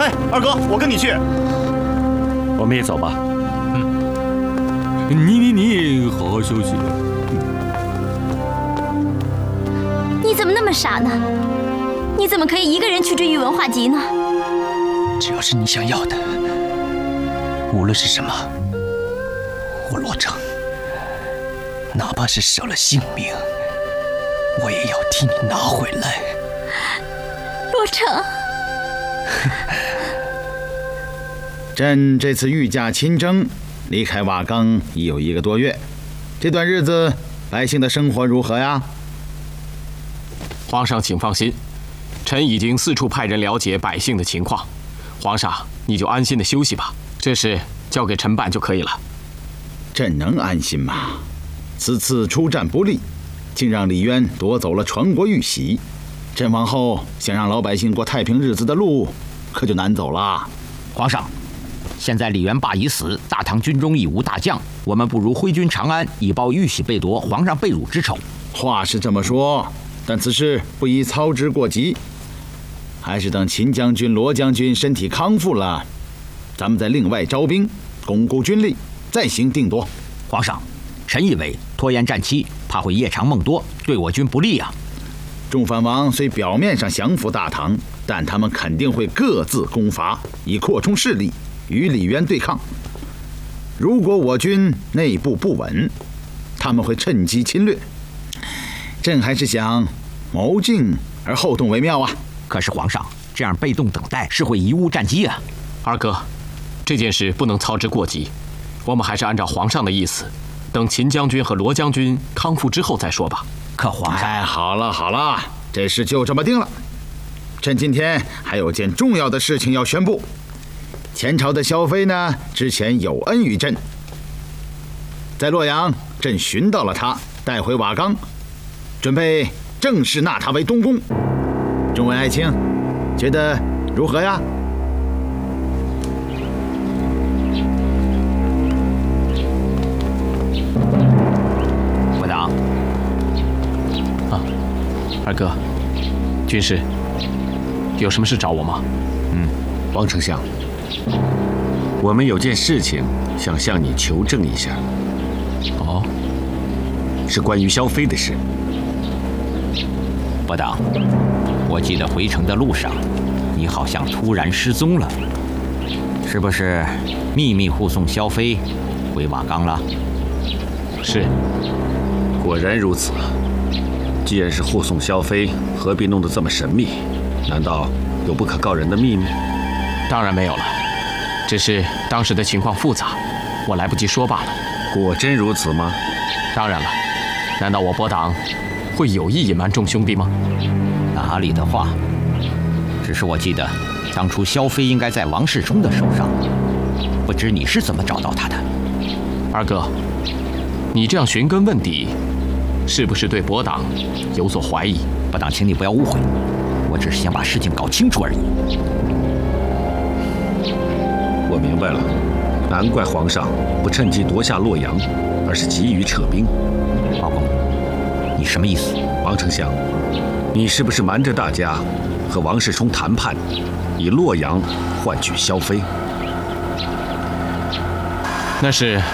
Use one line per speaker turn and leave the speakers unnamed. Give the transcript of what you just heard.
哎，二哥，我跟你去。
我们也走吧。
你好好休息。
你怎么那么傻呢？你怎么可以一个人去追宇文化及呢？
只要是你想要的，无论是什么，我罗成，哪怕是舍了性命，我也要替你拿回来。
罗成，
朕这次御驾亲征，离开瓦岗已有1个多月，这段日子百姓的生活如何呀？
皇上请放心，臣已经四处派人了解百姓的情况。皇上，你就安心的休息吧，这事交给臣办就可以了。
朕能安心吗？此次出战不利，竟让李渊夺走了传国玉玺，朕往后想让老百姓过太平日子的路，可就难走了。
皇上，现在李元霸已死，大唐军中已无大将，我们不如挥军长安，以报玉玺被夺、皇上被辱之仇。
话是这么说，但此事不宜操之过急，还是等秦将军、罗将军身体康复了，咱们再另外招兵，巩固军力，再行定夺。
皇上，臣以为拖延战期，怕会夜长梦多，对我军不利啊。
众藩王虽表面上降服大唐，但他们肯定会各自攻伐，以扩充势力，与李渊对抗。如果我军内部不稳，他们会趁机侵略。朕还是想谋静而后动为妙啊。
可是皇上，这样被动等待是会贻误战机啊。
二哥，这件事不能操之过急，我们还是按照皇上的意思，等秦将军和罗将军康复之后再说吧。
可皇上，
哎，好了，这事就这么定了。朕今天还有件重要的事情要宣布。前朝的萧妃呢，之前有恩于朕，在洛阳，朕寻到了她，带回瓦岗，准备正式纳她为东宫。众位爱卿，觉得如何呀？
伯党，
二哥，军师，有什么事找我吗？
王丞相，我们有件事情想向你求证一下。
哦，
是关于萧妃的事。
伯党，我记得回城的路上，你好像突然失踪了，是不是秘密护送萧妃回瓦岗了？
是。
果然如此。既然是护送萧妃，何必弄得这么神秘？难道有不可告人的秘密？
当然没有了，只是当时的情况复杂，我来不及说罢了。
果真如此吗？
当然了，难道我伯党会有意隐瞒众兄弟吗？
哪里的话，只是我记得当初萧妃应该在王世充的手上，不知你是怎么找到她的？
二哥，你这样寻根问底，是不是对伯党有所怀疑？
伯党，请你不要误会，我只是想把事情搞清楚而已。
我明白了，难怪皇上不趁机夺下洛阳，而是急于撤兵。
报公，你什么意思？
王丞相，你是不是瞒着大家和王世充谈判，以洛阳换取萧妃？
那是